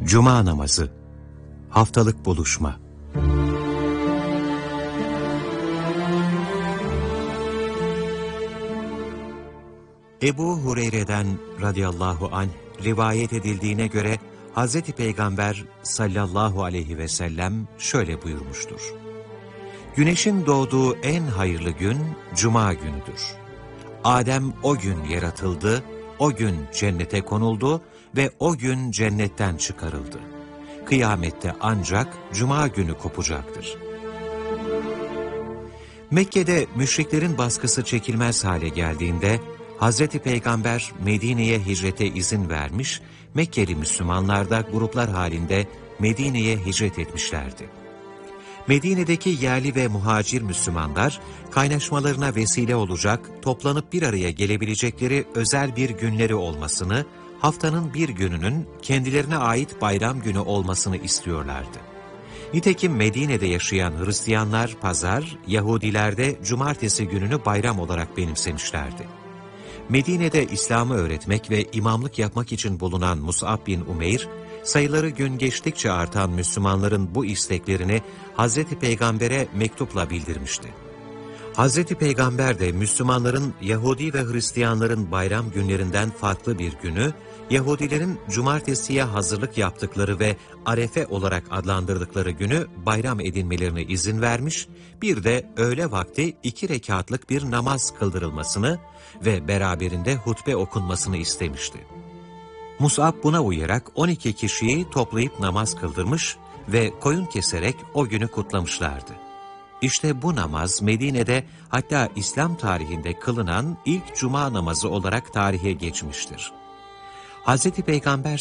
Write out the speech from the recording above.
Cuma namazı, haftalık buluşma. Ebu Hureyre'den radıyallahu anh rivayet edildiğine göre Hz. Peygamber sallallahu aleyhi ve sellem şöyle buyurmuştur. Güneşin doğduğu en hayırlı gün Cuma günüdür. Adem o gün yaratıldı, o gün cennete konuldu ve o gün cennetten çıkarıldı. Kıyamette ancak Cuma günü kopacaktır. Mekke'de müşriklerin baskısı çekilmez hale geldiğinde Hz. Peygamber Medine'ye hicrete izin vermiş, Mekkeli Müslümanlar da gruplar halinde Medine'ye hicret etmişlerdi. Medine'deki yerli ve muhacir Müslümanlar, kaynaşmalarına vesile olacak, toplanıp bir araya gelebilecekleri özel bir günleri olmasını, haftanın bir gününün kendilerine ait bayram günü olmasını istiyorlardı. Nitekim Medine'de yaşayan Hristiyanlar pazar, Yahudiler de cumartesi gününü bayram olarak benimsemişlerdi. Medine'de İslam'ı öğretmek ve imamlık yapmak için bulunan Mus'ab bin Umeyr, sayıları gün geçtikçe artan Müslümanların bu isteklerini Hz. Peygamber'e mektupla bildirmişti. Hz. Peygamber de Müslümanların Yahudi ve Hristiyanların bayram günlerinden farklı bir günü, Yahudilerin cumartesiye hazırlık yaptıkları ve Arefe olarak adlandırdıkları günü bayram edinmelerine izin vermiş, bir de öğle vakti 2 rekatlık bir namaz kıldırılmasını ve beraberinde hutbe okunmasını istemişti. Mus'ab buna uyarak 12 kişiyi toplayıp namaz kıldırmış ve koyun keserek o günü kutlamışlardı. İşte bu namaz Medine'de hatta İslam tarihinde kılınan ilk cuma namazı olarak tarihe geçmiştir. Hz. Peygamber